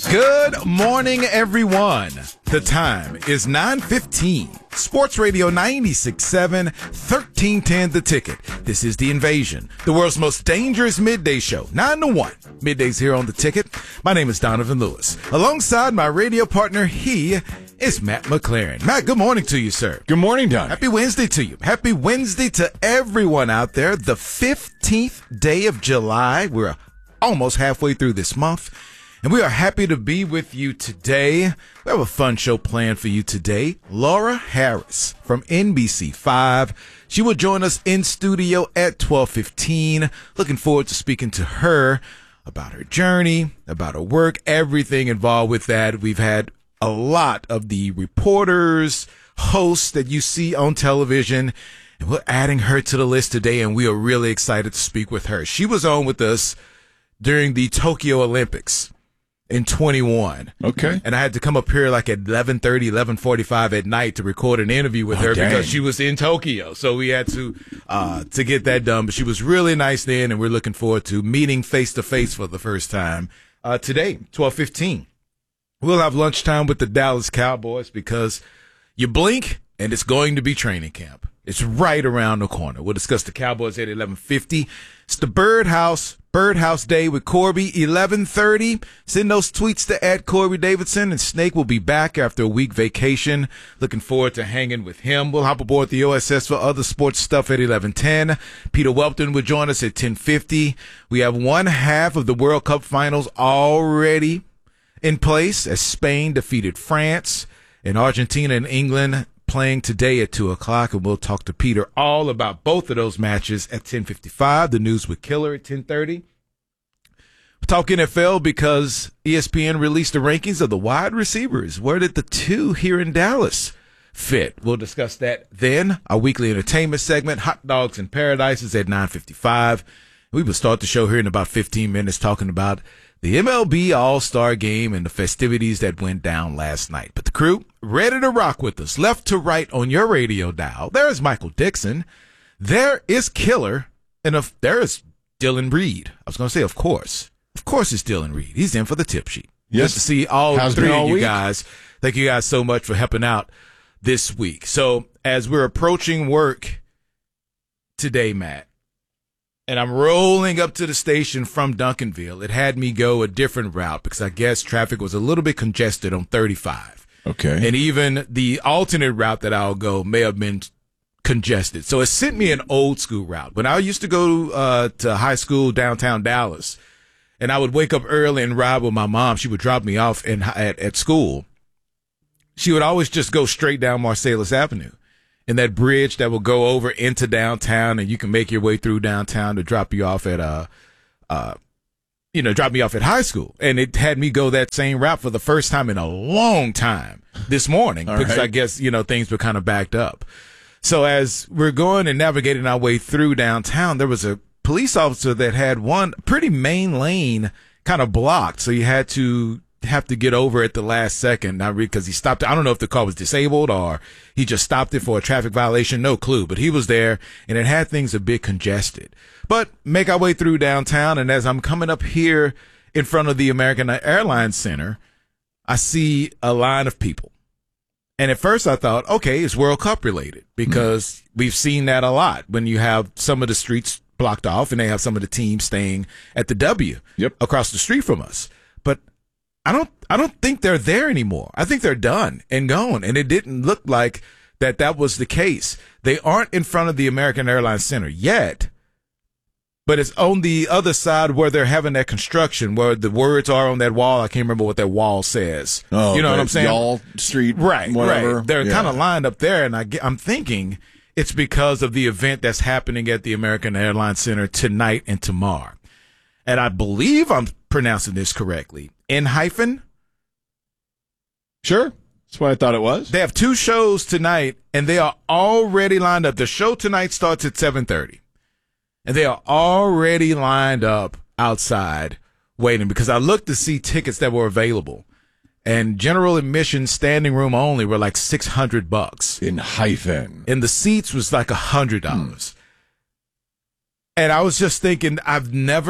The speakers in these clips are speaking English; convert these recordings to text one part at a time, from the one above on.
Good morning, everyone. The time is 9:15. Sports Radio 96.7, 1310 The Ticket. This is The Invasion, the world's most dangerous midday show, 9 to 1. Middays here on The Ticket. My name is Donovan Lewis. Alongside my radio partner, he is Matt McLaren. Matt, good morning to you, sir. Good morning, Don. Happy Wednesday to you. Happy Wednesday to everyone out there. The 15th day of July. We're almost halfway through this month. And we are happy to be with you today. We have a fun show planned for you today. Laura Harris from NBC5. She will join us in studio at 12:15. Looking forward to speaking to her about her journey, about her work, everything involved with that. We've had a lot of the reporters, hosts that you see on television, and we're adding her to the list today, and we are really excited to speak with her. She was on with us during the Tokyo Olympics in 21. Okay. And I had to come up here like at 11:30, 11:45 at night to record an interview with her because she was in Tokyo. So we had to get that done. But she was really nice then, and we're looking forward to meeting face to face for the first time today, 12:15. We'll have lunchtime with the Dallas Cowboys because you blink and it's going to be training camp. It's right around the corner. We'll discuss the Cowboys at 11:50. It's the Birdhouse Day with Corby, 11:30. Send those tweets to @CorbyDavidson, and Snake will be back after a week vacation. Looking forward to hanging with him. We'll hop aboard the OSS for other sports stuff at 11:10. Peter Welton will join us at 10:50. We have one half of the World Cup finals already in place as Spain defeated France, and Argentina and England playing today at 2 o'clock, and we'll talk to Peter all about both of those matches at 10:55. The news with Killer at 10:30. We'll talk NFL because ESPN released the rankings of the wide receivers. Where did the two here in Dallas fit? We'll discuss that then. Our weekly entertainment segment, Hot Dogs in Paradise, is at 9:55. We will start the show here in about 15 minutes talking about the MLB All-Star Game and the festivities that went down last night. But the crew, ready to rock with us, left to right on your radio dial. There is Michael Dixon. There is Killer. And there is Dylan Reed. I was going to say, of course. Of course it's Dylan Reed. He's in for the tip sheet. Yes. Good to see all three of you guys. Thank you guys so much for helping out this week. So as we're approaching work today, Matt, and I'm rolling up to the station from Duncanville, it had me go a different route because I guess traffic was a little bit congested on 35. Okay. And even the alternate route that I'll go may have been congested. So it sent me an old school route. When I used to go to high school downtown Dallas, and I would wake up early and ride with my mom, she would drop me off at school. She would always just go straight down Marsalis Avenue. And that bridge that will go over into downtown, and you can make your way through downtown to drop you off at drop me off at high school. And it had me go that same route for the first time in a long time this morning because I guess, things were kind of backed up. So as we're going and navigating our way through downtown, there was a police officer that had one pretty main lane kind of blocked. So you have to get over at the last second, not because he stopped it. I don't know if the car was disabled or he just stopped it for a traffic violation. No clue, but he was there and it had things a bit congested. But make our way through downtown, and as I'm coming up here in front of the American Airlines Center, I see a line of people. And at first I thought, okay, it's World Cup related because we've seen that a lot when you have some of the streets blocked off and they have some of the teams staying at the W across the street from us. But I don't think they're there anymore. I think they're done and gone. And it didn't look like that was the case. They aren't in front of the American Airlines Center yet, but it's on the other side where they're having that construction, where the words are on that wall. I can't remember what that wall says. Oh, you know what I'm saying? Y'all Street, right, whatever. Right. They're kind of lined up there, and I'm thinking it's because of the event that's happening at the American Airlines Center tonight and tomorrow. And I believe I'm pronouncing this correctly. N-hyphen? Sure. That's what I thought it was. They have two shows tonight, and they are already lined up. The show tonight starts at 7:30, and they are already lined up outside waiting because I looked to see tickets that were available, and general admission standing room only were like $600. N-hyphen. And the seats was like $100. And I was just thinking, I've never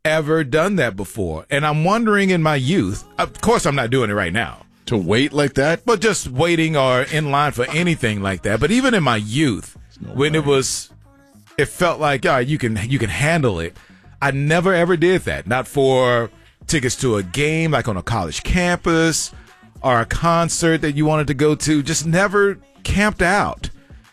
ever done that before. And I'm wondering in my youth, of course I'm not doing it right now. To wait like that? But just waiting or in line for anything like that. But even in my youth, when it felt like, all right, you can handle it. I never ever did that. Not for tickets to a game, like on a college campus or a concert that you wanted to go to. Just never camped out.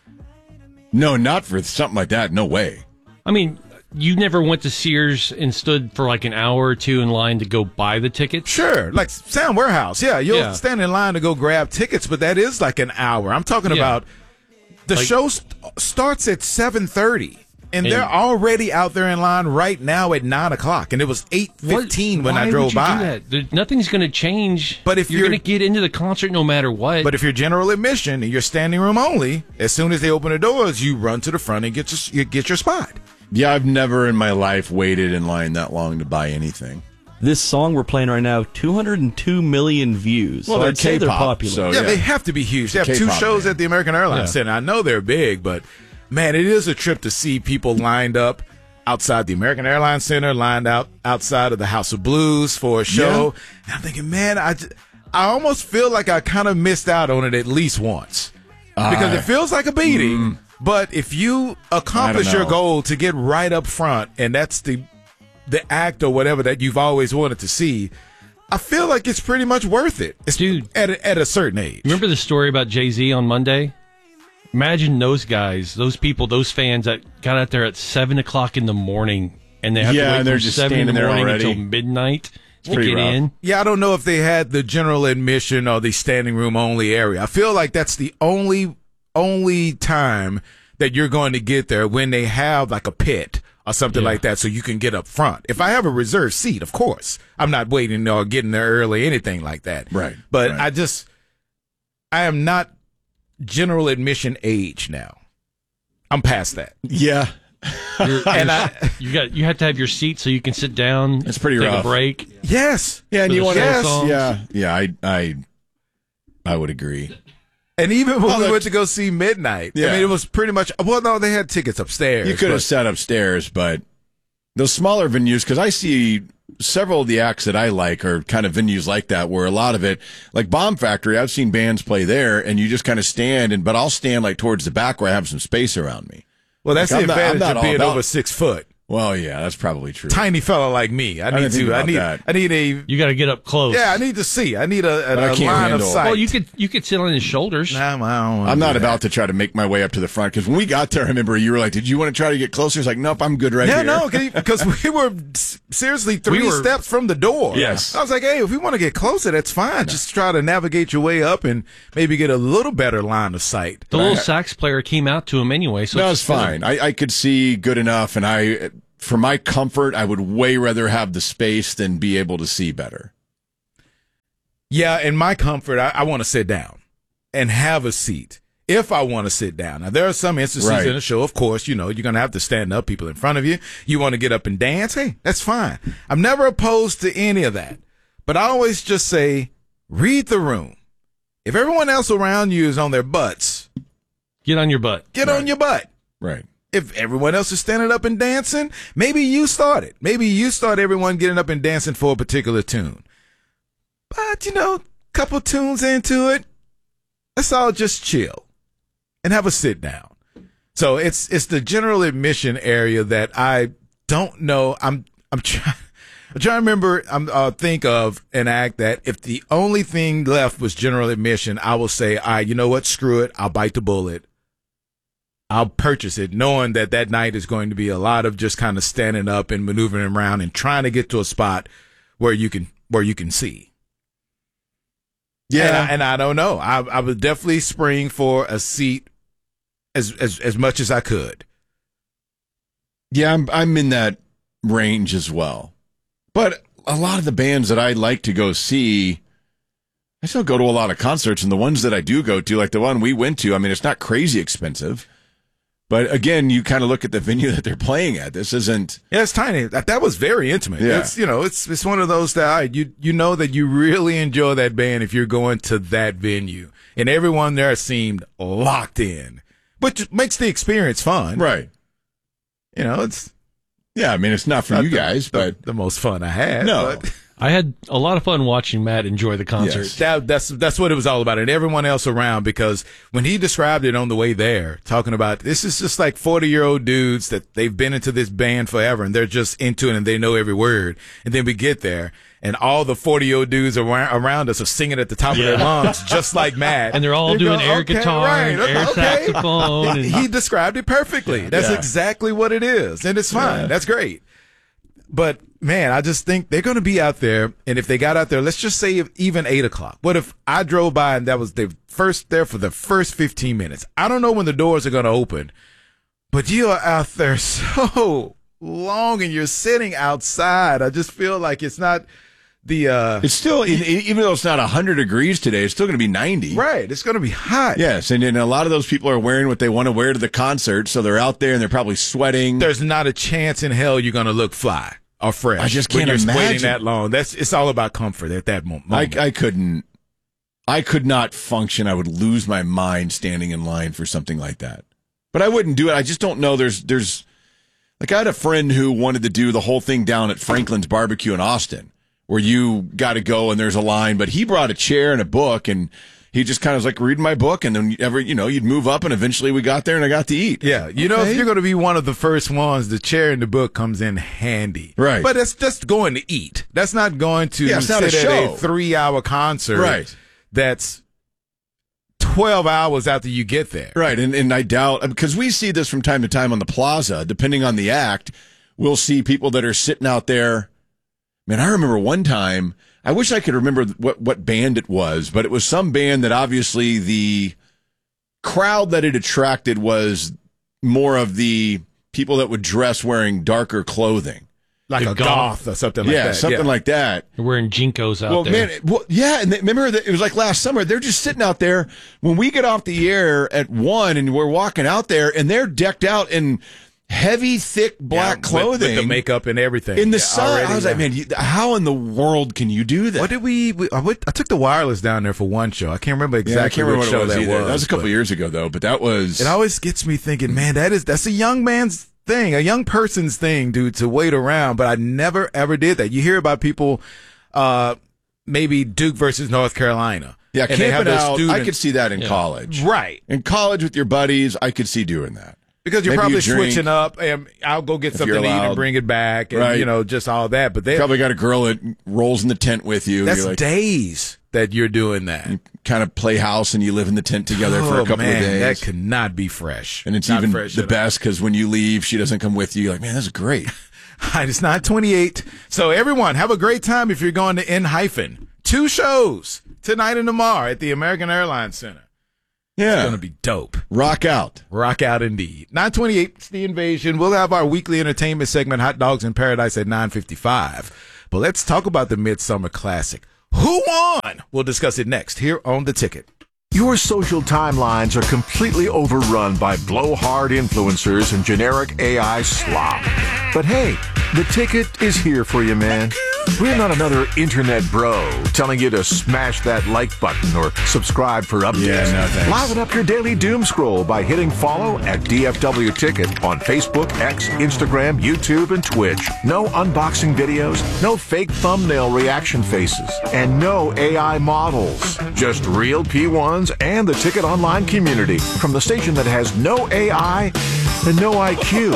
No, not for something like that. No way. I mean, you never went to Sears and stood for like an hour or two in line to go buy the tickets? Sure. Like Sound Warehouse. Yeah, you'll stand in line to go grab tickets, but that is like an hour. I'm talking about the show starts at 7:30, and they're already out there in line right now at 9 o'clock, and it was 8:15 when I drove by. Nothing's going to change. But if you're going to get into the concert no matter what. But if you're general admission and you're standing room only, as soon as they open the doors, you run to the front and get your spot. Yeah, I've never in my life waited in line that long to buy anything. This song we're playing right now, 202 million views. Well, so they're I'd say they're K-pop, popular. so Yeah, they have to be huge. They have two shows at the American Airlines Center. I know they're big, but man, it is a trip to see people lined up outside the American Airlines Center, lined out outside of the House of Blues for a show. Yeah. And I'm thinking, man, I almost feel like I kind of missed out on it at least once because it feels like a beating. But if you accomplish your goal to get right up front, and that's the act or whatever that you've always wanted to see, I feel like it's pretty much worth it. Dude, at a certain age. Remember the story about Jay-Z on Monday? Imagine those guys, those people, those fans that got out there at 7 o'clock in the morning, and they have to wait from 7 in the morning until midnight to get in. Yeah, I don't know if they had the general admission or the standing room only area. I feel like that's the only time that you're going to get there, when they have like a pit or something like that, so you can get up front. If I have a reserved seat, of course, I'm not waiting or getting there early, anything like that. Right. But I am not general admission age now. I'm past that. Yeah. You have to have your seat so you can sit down. It's pretty take rough. A break. Yes. Yeah, and you want to. Yeah. I would agree. And even when we went to go see Midnight, I mean, it was pretty much, well, no, they had tickets upstairs. You could have sat upstairs, but those smaller venues, because I see several of the acts that I like are kind of venues like that, where a lot of it, like Bomb Factory, I've seen bands play there, and you just kind of stand, but I'll stand like towards the back where I have some space around me. Well, that's the advantage of being over 6 foot. Well, yeah, that's probably true. Tiny fella like me. I need You got to get up close. Yeah, I need to see. I need a line of sight. Well, you could sit on his shoulders. I'm not about to try to make my way up to the front, because when we got there, I remember you were like, "Did you want to try to get closer?" It's like, "Nope, I'm good right here." Yeah, no, because we were seriously three steps from the door. Yes, I was like, "Hey, if we want to get closer, that's fine. Just try to navigate your way up and maybe get a little better line of sight." The little sax player came out to him anyway, so no, it's fine. I could see good enough, and for my comfort, I would way rather have the space than be able to see better. Yeah, in my comfort, I want to sit down and have a seat if I want to sit down. Now, there are some instances in a show, of course, you're going to have to stand up, people in front of you. You want to get up and dance? Hey, that's fine. I'm never opposed to any of that. But I always just say, read the room. If everyone else around you is on their butts, get on your butt. Get on your butt. Right. If everyone else is standing up and dancing, maybe you start it. Maybe you start everyone getting up and dancing for a particular tune. But, couple tunes into it, let's all just chill and have a sit down. So it's the general admission area that I don't know. I'm trying to remember. Think of an act that if the only thing left was general admission, I will say, all right, you know what? Screw it. I'll bite the bullet. I'll purchase it, knowing that night is going to be a lot of just kind of standing up and maneuvering around and trying to get to a spot where you can see. Yeah, and I don't know. I would definitely spring for a seat as much as I could. Yeah, I'm in that range as well. But a lot of the bands that I like to go see, I still go to a lot of concerts, and the ones that I do go to, like the one we went to, I mean, it's not crazy expensive. But again, you kind of look at the venue that they're playing at. This isn't. Yeah, it's tiny. That was very intimate. Yeah. It's one of those that you know that you really enjoy that band if you're going to that venue, and everyone there seemed locked in, which makes the experience fun. Right. It's Yeah, I mean, it's not for you guys, but the most fun I had. No. But I had a lot of fun watching Matt enjoy the concert. Yes. That's what it was all about, and everyone else around, because when he described it on the way there, talking about this is just like 40-year-old dudes that they've been into this band forever, and they're just into it, and they know every word. And then we get there, and all the 40-year-old dudes around us are singing at the top of their lungs, just like Matt. And they're all doing air guitar and air saxophone. He described it perfectly. That's exactly what it is, and it's fine. That's great. But, man, I just think they're going to be out there, and if they got out there, let's just say even 8 o'clock. What if I drove by and that was the first there for the first 15 minutes? I don't know when the doors are going to open, but you are out there so long, and you're sitting outside. I just feel like it's not the it's still, even though it's not 100 degrees today, it's still going to be 90. Right. It's going to be hot. Yes, and a lot of those people are wearing what they want to wear to the concert, so they're out there and they're probably sweating. There's not a chance in hell you're going to look fly or fresh. I just can't when you're imagine waiting that long. It's all about comfort at that moment. I could not function. I would lose my mind standing in line for something like that. But I wouldn't do it. I just don't know. There's like, I had a friend who wanted to do the whole thing down at Franklin's Barbecue in Austin, where you got to go and there's a line, but he brought a chair and a book, and he just kind of was like reading my book, and then you'd move up, and eventually we got there and I got to eat. Yeah. You know, if you're going to be one of the first ones, the chair and the book comes in handy. Right. But it's just going to eat. That's not going to sit at a 3-hour concert. Right. That's 12 hours after you get there. Right. And I doubt, because we see this from time to time on the plaza, depending on the act, we'll see people that are sitting out there. Man, I remember one time, I wish I could remember what band it was, but it was some band that obviously the crowd that it attracted was more of the people that would dress wearing darker clothing. Like a goth or something like that. Yeah, something like that. They're wearing Jinkos out there. Man, and remember that it was like last summer. They're just sitting out there when we get off the air at 1 and we're walking out there, and they're decked out in heavy, thick black clothing. With the makeup and everything. In the sun. I was like, man, how in the world can you do that? What did I took the Wireless down there for one show. I can't remember exactly what show that was. That was a couple years ago, though, but that was... It always gets me thinking, man, that's a young man's thing, a young person's thing, dude, to wait around, but I never, ever did that. You hear about people, maybe Duke versus North Carolina. Yeah, camping out, I could see that in college. Right. In college with your buddies, I could see doing that. Because you're probably switching up, and I'll go get something to eat and bring it back, and just all that. But they probably got a girl that rolls in the tent with you. That's days that you're doing that. You kind of play house and you live in the tent together for a couple of days. That could not be fresh. And it's not even the best because when you leave, she doesn't come with you. You're like, man, this is great. It's 9:28. So everyone, have a great time if you're going to N-. 2 shows tonight and tomorrow at the American Airlines Center. Yeah. It's going to be dope. Rock out. Rock out indeed. 9:28, it's The Invasion. We'll have our weekly entertainment segment, Hot Dogs in Paradise, at 9:55. But let's talk about the Midsummer Classic. Who won? We'll discuss it next here on The Ticket. Your social timelines are completely overrun by blowhard influencers and generic AI slop. But hey, The Ticket is here for you, man. We're not another internet bro telling you to smash that like button or subscribe for updates. Yeah, no thanks. Liven up your daily doom scroll by hitting follow at DFW Ticket on Facebook, X, Instagram, YouTube, and Twitch. No unboxing videos, no fake thumbnail reaction faces, and no AI models. Just real P1s and the Ticket Online community from the station that has no AI and no IQ.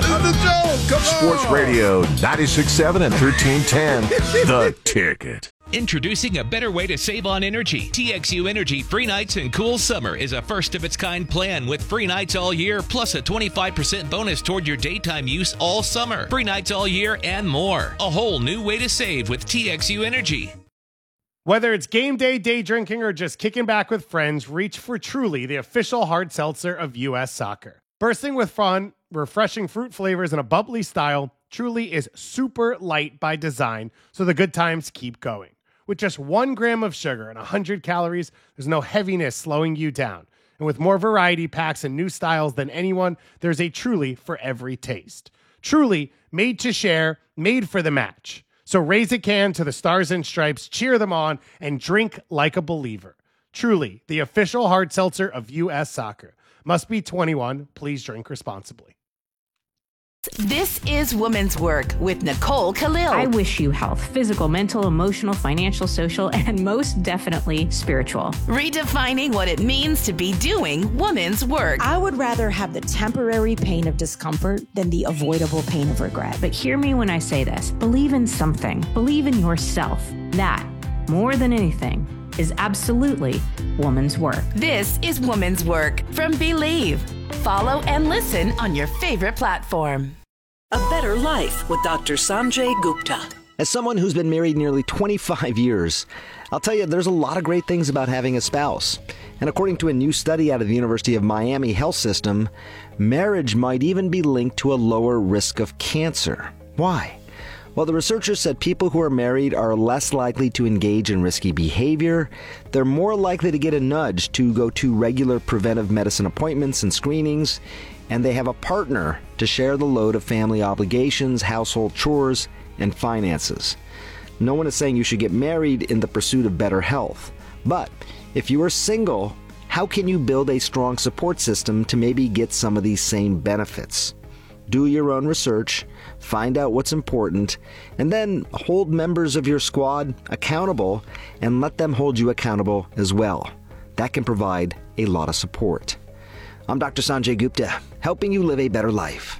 Sports Radio 96.7 and 1310. The Ticket. Introducing a better way to save on energy. TXU Energy Free Nights and Cool Summer is a first-of-its-kind plan with free nights all year, plus a 25% bonus toward your daytime use all summer. Free nights all year and more. A whole new way to save with TXU Energy. Whether it's game day, day drinking, or just kicking back with friends, reach for Truly, the official hard seltzer of U.S. Soccer. Bursting with fun, refreshing fruit flavors, and a bubbly style, Truly is super light by design, so the good times keep going. With just 1 gram of sugar and 100 calories, there's no heaviness slowing you down. And with more variety packs and new styles than anyone, there's a Truly for every taste. Truly, made to share, made for the match. So raise a can to the Stars and Stripes, cheer them on, and drink like a believer. Truly, the official hard seltzer of U.S. Soccer. Must be 21. Please drink responsibly. This is Women's Work with Nicole Khalil. I wish you health, physical, mental, emotional, financial, social, and most definitely spiritual. Redefining what it means to be doing women's work. I would rather have the temporary pain of discomfort than the avoidable pain of regret. But hear me when I say this. Believe in something. Believe in yourself. That, more than anything, is absolutely woman's work. This is Woman's Work from Believe. Follow and listen on your favorite platform. A Better Life with Dr. Sanjay Gupta. As someone who's been married nearly 25 years, I'll tell you there's a lot of great things about having a spouse. And according to a new study out of the University of Miami Health System, marriage might even be linked to a lower risk of cancer. Why? Well, the researchers said people who are married are less likely to engage in risky behavior. They're more likely to get a nudge to go to regular preventive medicine appointments and screenings. And they have a partner to share the load of family obligations, household chores, and finances. No one is saying you should get married in the pursuit of better health. But if you are single, how can you build a strong support system to maybe get some of these same benefits? Do your own research, find out what's important, and then hold members of your squad accountable and let them hold you accountable as well. That can provide a lot of support. I'm Dr. Sanjay Gupta, helping you live a better life.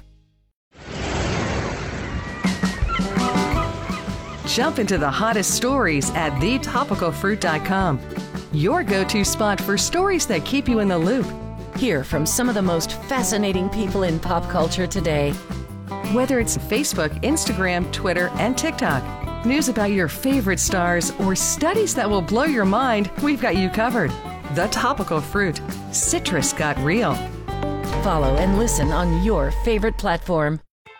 Jump into the hottest stories at thetopicalfruit.com. Your go-to spot for stories that keep you in the loop. Hear from some of the most fascinating people in pop culture today. Whether it's Facebook, Instagram, Twitter, and TikTok, news about your favorite stars, or studies that will blow your mind, we've got you covered. The Topical Fruit. Citrus got real. Follow and listen on your favorite platform.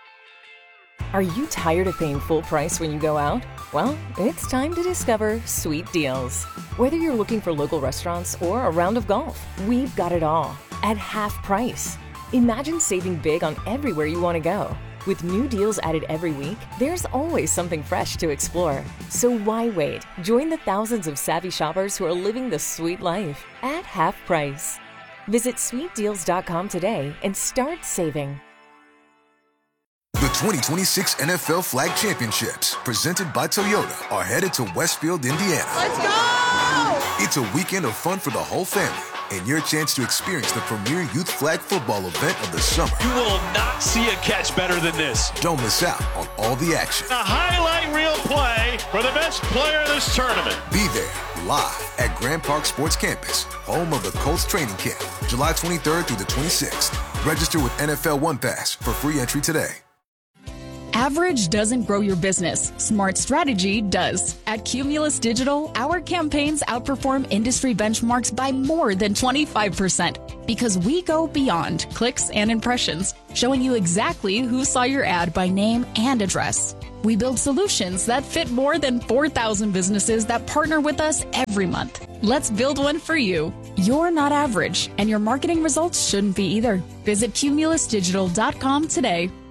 Are you tired of paying full price when you go out? Well, it's time to discover Sweet Deals. Whether you're looking for local restaurants or a round of golf, we've got it all at half price. Imagine saving big on everywhere you want to go. With new deals added every week, there's always something fresh to explore. So why wait? Join the thousands of savvy shoppers who are living the sweet life at half price. Visit sweetdeals.com today and start saving. The 2026 NFL Flag Championships, presented by Toyota, are headed to Westfield, Indiana. Let's go! It's a weekend of fun for the whole family and your chance to experience the premier youth flag football event of the summer. You will not see a catch better than this. Don't miss out on all the action. A highlight reel play for the best player in this tournament. Be there live at Grand Park Sports Campus, home of the Colts training camp, July 23rd through the 26th. Register with NFL One Pass for free entry today. Average doesn't grow your business. Smart strategy does. At Cumulus Digital, our campaigns outperform industry benchmarks by more than 25% because we go beyond clicks and impressions, showing you exactly who saw your ad by name and address. We build solutions that fit more than 4,000 businesses that partner with us every month. Let's build one for you. You're not average, and your marketing results shouldn't be either. Visit cumulusdigital.com today.